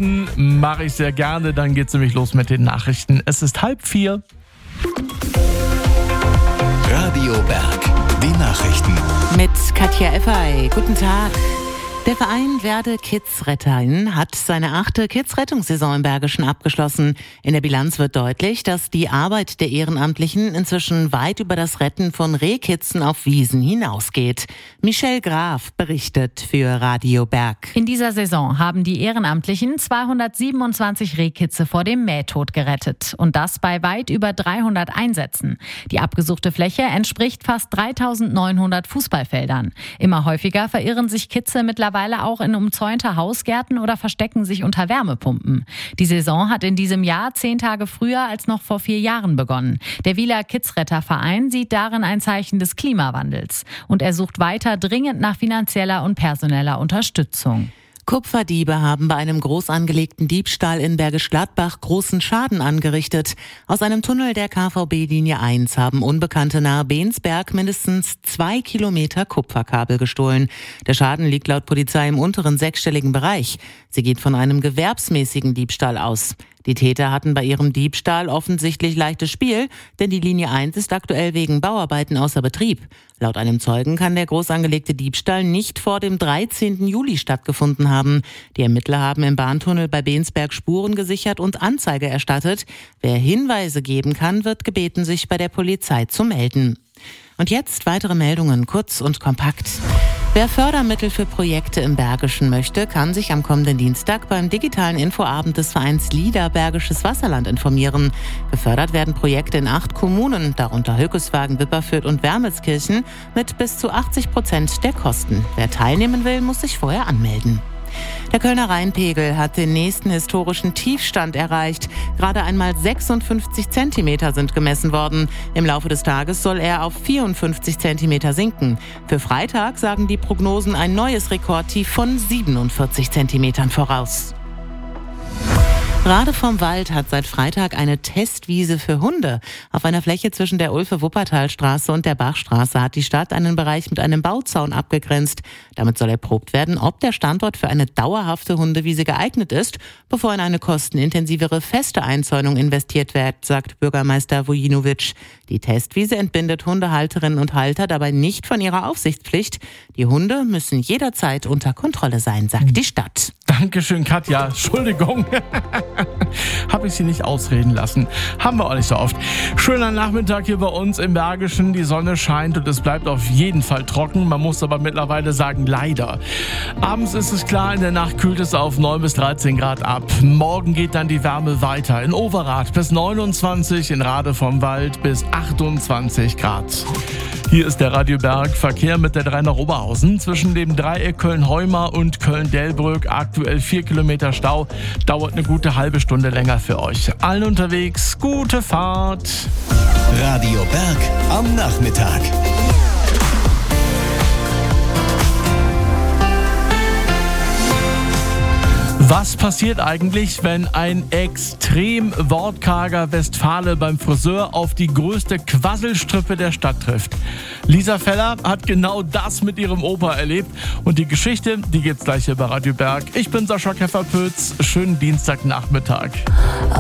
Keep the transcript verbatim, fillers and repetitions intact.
Minuten mache ich sehr gerne. Dann geht's nämlich los mit den Nachrichten. Es ist halb vier. Radio Berg, die Nachrichten. Mit Katja Effey. Guten Tag. Der Verein Werde Kids Retten hat seine achte Kids-Rettungssaison im Bergischen abgeschlossen. In der Bilanz wird deutlich, dass die Arbeit der Ehrenamtlichen inzwischen weit über das Retten von Rehkitzen auf Wiesen hinausgeht. Michelle Graf berichtet für Radio Berg. In dieser Saison haben die Ehrenamtlichen zweihundertsiebenundzwanzig Rehkitze vor dem Mähtod gerettet. Und das bei weit über dreihundert Einsätzen. Die abgesuchte Fläche entspricht fast dreitausendneunhundert Fußballfeldern. Immer häufiger verirren sich Kitze mittlerweile auch in umzäunte Hausgärten oder verstecken sich unter Wärmepumpen. Die Saison hat in diesem Jahr zehn Tage früher als noch vor vier Jahren begonnen. Der Wieler Kidsretterverein sieht darin ein Zeichen des Klimawandels. Und er sucht weiter dringend nach finanzieller und personeller Unterstützung. Kupferdiebe haben bei einem groß angelegten Diebstahl in Bergisch Gladbach großen Schaden angerichtet. Aus einem Tunnel der K V B-Linie eins haben Unbekannte nahe Bensberg mindestens zwei Kilometer Kupferkabel gestohlen. Der Schaden liegt laut Polizei im unteren sechsstelligen Bereich. Sie geht von einem gewerbsmäßigen Diebstahl aus. Die Täter hatten bei ihrem Diebstahl offensichtlich leichtes Spiel, denn die Linie eins ist aktuell wegen Bauarbeiten außer Betrieb. Laut einem Zeugen kann der groß angelegte Diebstahl nicht vor dem dreizehnten Juli stattgefunden haben. Die Ermittler haben im Bahntunnel bei Bensberg Spuren gesichert und Anzeige erstattet. Wer Hinweise geben kann, wird gebeten, sich bei der Polizei zu melden. Und jetzt weitere Meldungen, kurz und kompakt. Wer Fördermittel für Projekte im Bergischen möchte, kann sich am kommenden Dienstag beim digitalen Infoabend des Vereins LIDA Bergisches Wasserland informieren. Gefördert werden Projekte in acht Kommunen, darunter Höckeswagen, Wipperfürth und Wermelskirchen, mit bis zu achtzig Prozent der Kosten. Wer teilnehmen will, muss sich vorher anmelden. Der Kölner Rheinpegel hat den nächsten historischen Tiefstand erreicht. Gerade einmal sechsundfünfzig Zentimeter sind gemessen worden. Im Laufe des Tages soll er auf vierundfünfzig Zentimeter sinken. Für Freitag sagen die Prognosen ein neues Rekordtief von siebenundvierzig Zentimetern voraus. Rade vom Wald hat seit Freitag eine Testwiese für Hunde. Auf einer Fläche zwischen der Ulfe-Wuppertal-Straße und der Bachstraße hat die Stadt einen Bereich mit einem Bauzaun abgegrenzt. Damit soll erprobt werden, ob der Standort für eine dauerhafte Hundewiese geeignet ist, bevor in eine kostenintensivere feste Einzäunung investiert wird, sagt Bürgermeister Vujinovic. Die Testwiese entbindet Hundehalterinnen und Halter dabei nicht von ihrer Aufsichtspflicht. Die Hunde müssen jederzeit unter Kontrolle sein, sagt die Stadt. Dankeschön, Katja. Entschuldigung. Habe ich sie nicht ausreden lassen. Haben wir auch nicht so oft. Schöner Nachmittag hier bei uns im Bergischen. Die Sonne scheint und es bleibt auf jeden Fall trocken. Man muss aber mittlerweile sagen, leider. Abends ist es klar, in der Nacht kühlt es auf neun bis dreizehn Grad ab. Morgen geht dann die Wärme weiter. In Overath bis neunundzwanzig, in Rade vom Wald bis achtundzwanzig Grad. Hier ist der Radio Berg. Verkehr mit der drei nach Oberhausen. Zwischen dem Dreieck Köln-Heumar und Köln-Delbrück aktuell vier Kilometer Stau. Dauert eine gute halbe Stunde länger für euch. Allen unterwegs, gute Fahrt. Radio Berg am Nachmittag. Was passiert eigentlich, wenn ein extrem wortkarger Westfale beim Friseur auf die größte Quasselstrippe der Stadt trifft? Lisa Feller hat genau das mit ihrem Opa erlebt und die Geschichte, die gibt's gleich hier bei Radio Berg. Ich bin Sascha Kefferpütz. Schönen Dienstagnachmittag.